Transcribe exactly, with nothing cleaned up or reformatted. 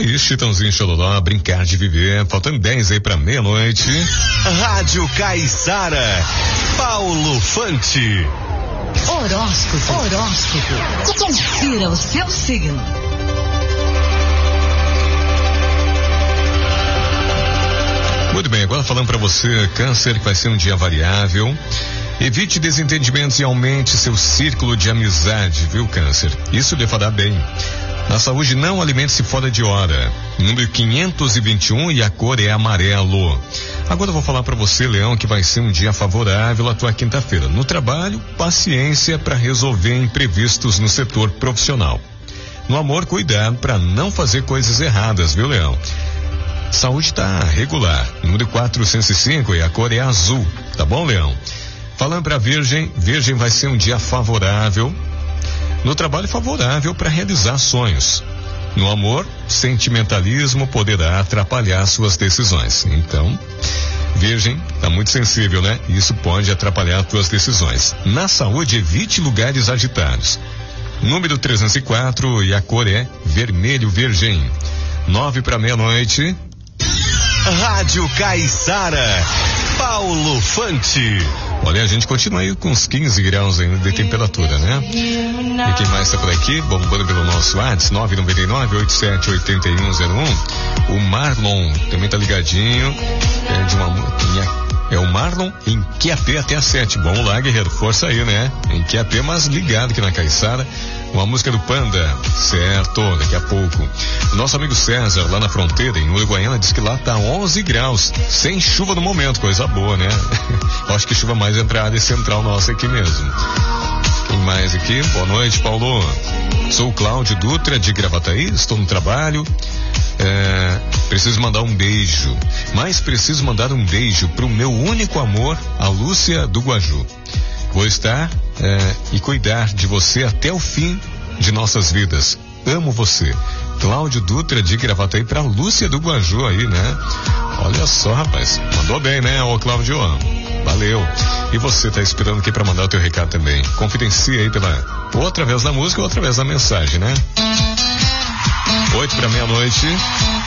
Aí, Chitãozinho Xololó, brincar de viver. Faltando dez aí pra meia-noite. Rádio Caiçara, Paulo Fante. Horóscopo. Horóscopo. Confira o seu signo. Muito bem, agora falando para você, Câncer, que vai ser um dia variável. Evite desentendimentos e aumente seu círculo de amizade, viu, Câncer? Isso lhe fará bem. Na saúde, não alimente-se fora de hora. Número quinhentos e vinte e um e a cor é amarelo. Agora eu vou falar para você, Leão, que vai ser um dia favorável à tua quinta-feira. No trabalho, paciência para resolver imprevistos no setor profissional. No amor, cuidado para não fazer coisas erradas, viu, Leão? Saúde está regular. Número quatrocentos e cinco e a cor é azul. Tá bom, Leão? Falando para Virgem, Virgem vai ser um dia favorável. No trabalho, favorável para realizar sonhos. No amor, sentimentalismo poderá atrapalhar suas decisões. Então, Virgem, tá muito sensível, né? Isso pode atrapalhar suas decisões. Na saúde, evite lugares agitados. Número trezentos e quatro e a cor é vermelho, Virgem. Nove para meia-noite. Rádio Caiçara, Paulo Fante. Olha, a gente continua aí com uns quinze graus ainda de temperatura, né? E quem mais está por aqui, bombando pelo nosso WhatsApp, nove nove nove, oito sete oito um zero um. O Marlon também tá ligadinho. É de uma é o Marlon em Q A P até às sete. Vamos lá, guerreiro, força aí, né? Em Q A P, mas ligado aqui na Caiçara. Uma música do Panda, certo, daqui a pouco. Nosso amigo César, lá na fronteira, em Uruguaiana, diz que lá tá onze graus, sem chuva no momento, coisa boa, né? Eu acho que chuva mais entre a área central nossa aqui mesmo. Quem mais aqui? Boa noite, Paulo. Sou o Cláudio Dutra, de Gravataí, estou no trabalho. É, preciso mandar um beijo, mas preciso mandar um beijo pro meu único amor, a Lúcia do Guaju. Vou estar é, e cuidar de você até o fim de nossas vidas. Amo você. Cláudio Dutra de Gravataí pra Lúcia do Guaju aí, né? Olha só, rapaz. Mandou bem, né, ô Cláudio? Valeu. E você tá esperando aqui pra mandar o teu recado também. Confidencia aí pela, ou através da música ou através da mensagem, né? Oito pra meia-noite.